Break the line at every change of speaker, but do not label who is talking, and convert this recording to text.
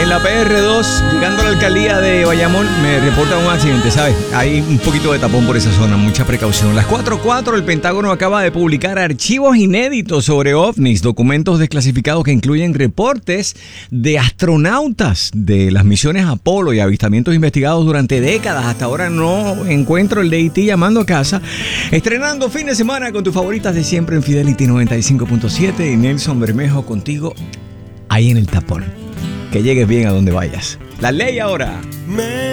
en la PR2, llegando a la alcaldía de Bayamón, me reportan un accidente, ¿sabes? Hay un poquito de tapón por esa zona, mucha precaución. Las 4:04, el Pentágono acaba de publicar archivos inéditos sobre ovnis, documentos desclasificados que incluyen reportes de astronautas de las misiones Apolo y avistamientos investigados durante décadas. Hasta ahora no encuentro el de IT llamando a casa. Estrenando fin de semana con tus favoritas de siempre en Fidelity 95.7 y Nelson Bermejo contigo ahí en el tapón. Que llegues bien a donde vayas. La ley ahora.